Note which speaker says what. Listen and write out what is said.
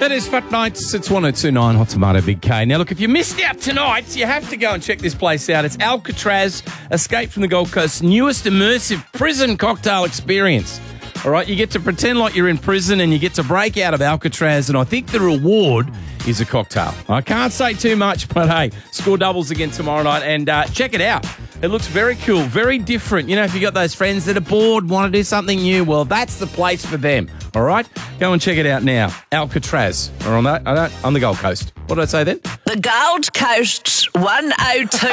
Speaker 1: That is Fat Nights. It's 1029 Hot Tomato Big K. Now, look, if you missed out tonight, you have to go and check this place out. It's Alcatraz, Escape from the Gold Coast's newest immersive prison cocktail experience. All right, you get to pretend like you're in prison and you get to break out of Alcatraz, and I think the reward is a cocktail. I can't say too much, but hey, score doubles again tomorrow night and check it out. It looks very cool, very different. You know, if you got those friends that are bored, want to do something new, well, that's the place for them. All right, go and check it out now. Alcatraz, or on the Gold Coast. What did I say then?
Speaker 2: The Gold Coast's 102.